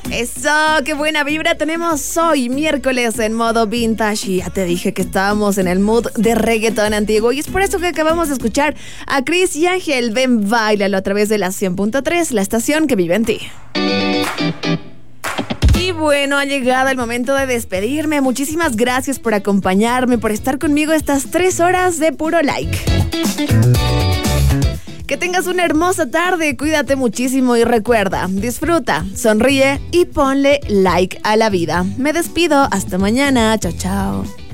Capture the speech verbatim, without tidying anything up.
Eso, qué buena vibra tenemos hoy, miércoles en modo vintage. Y ya te dije que estábamos en el mood de reggaetón antiguo. Y es por eso que acabamos de escuchar a Chris y Ángel. Ven, báilalo a través de la cien punto tres, la estación que vive en ti. Y bueno, ha llegado el momento de despedirme. Muchísimas gracias por acompañarme, por estar conmigo estas tres horas de puro like. Que tengas una hermosa tarde, cuídate muchísimo y recuerda, disfruta, sonríe y ponle like a la vida. Me despido, hasta mañana, chao chao.